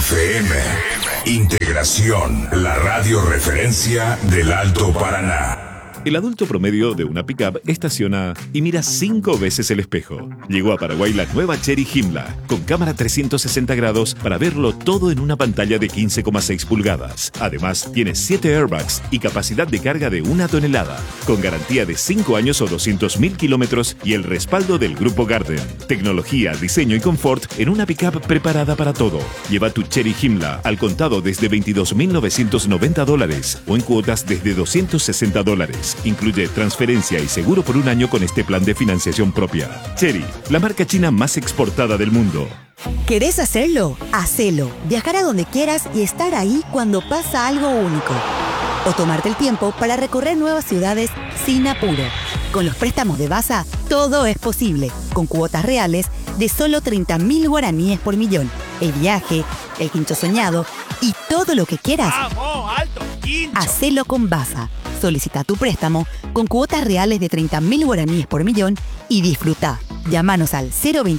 FM. Integración, la radio referencia del Alto Paraná. El adulto promedio de una pickup estaciona y mira 5 veces el espejo. Llegó a Paraguay la nueva Chery Himla, con cámara 360 grados para verlo todo en una pantalla de 15,6 pulgadas. Además, tiene 7 airbags y capacidad de carga de 1 tonelada, con garantía de 5 años o 200.000 kilómetros y el respaldo del Grupo Garden. Tecnología, diseño y confort en una pickup preparada para todo. Lleva tu Chery Himla al contado desde $22.990 o en cuotas desde $260. Incluye transferencia y seguro por un año con este plan de financiación propia. Chery, la marca china más exportada del mundo. ¿Querés hacerlo? Hacelo. Viajar a donde quieras y estar ahí cuando pasa algo único. O tomarte el tiempo para recorrer nuevas ciudades sin apuro. Con los préstamos de Basa, todo es posible. Con cuotas reales de solo 30.000 guaraníes por millón. El viaje, el quincho soñado y todo lo que quieras. ¡Vamos, alto, quincho! Hacelo con Basa. Solicita tu préstamo con cuotas reales de 30.000 guaraníes por millón y disfruta. Llámanos al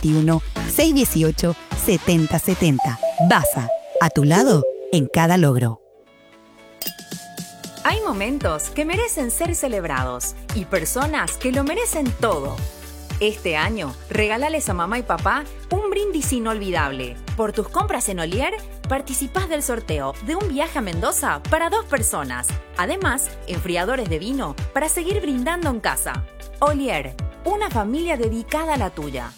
021-618-7070. Basa, a tu lado en cada logro. Hay momentos que merecen ser celebrados y personas que lo merecen todo. Este año, regálales a mamá y papá un brindis inolvidable. Por tus compras en Olier, participás del sorteo de un viaje a Mendoza para 2 personas. Además, enfriadores de vino para seguir brindando en casa. Olier, una familia dedicada a la tuya.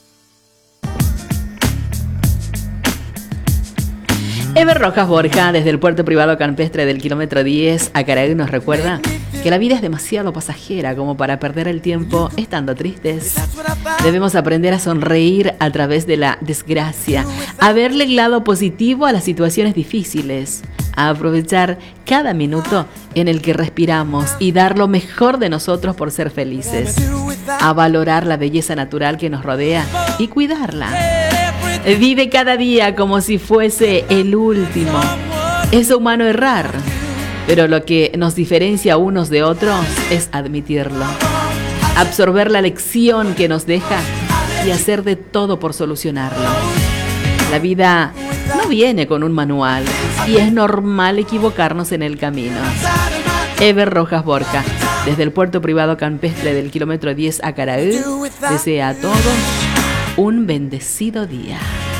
Ever Rojas Borja, desde el puerto privado campestre del kilómetro 10 a Caraí, nos recuerda que la vida es demasiado pasajera como para perder el tiempo estando tristes. Debemos aprender a sonreír a través de la desgracia, a verle el lado positivo a las situaciones difíciles, a aprovechar cada minuto en el que respiramos y dar lo mejor de nosotros por ser felices, a valorar la belleza natural que nos rodea y cuidarla. Vive cada día como si fuese el último. Es humano errar, pero lo que nos diferencia unos de otros es admitirlo, absorber la lección que nos deja y hacer de todo por solucionarlo. La vida no viene con un manual y es normal equivocarnos en el camino. Ever Rojas Borja, desde el puerto privado campestre del kilómetro 10 a Caraí, desea a todos un bendecido día.